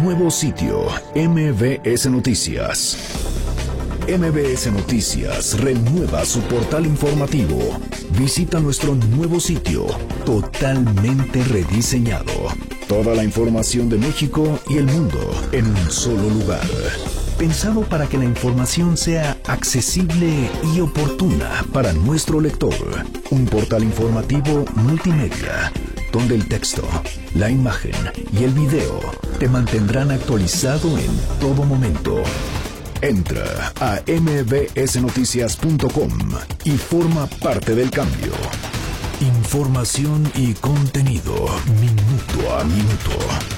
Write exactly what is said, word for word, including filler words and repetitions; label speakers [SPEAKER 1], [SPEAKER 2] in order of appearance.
[SPEAKER 1] nuevo sitio, M B S Noticias. M B S Noticias renueva su portal informativo. Visita nuestro nuevo sitio, totalmente rediseñado. Toda la información de México y el mundo en un solo lugar. Pensado para que la información sea accesible y oportuna para nuestro lector. Un portal informativo multimedia, donde el texto, la imagen y el video te mantendrán actualizado en todo momento. Entra a m b s noticias punto com y forma parte del cambio. Información y contenido minuto a minuto.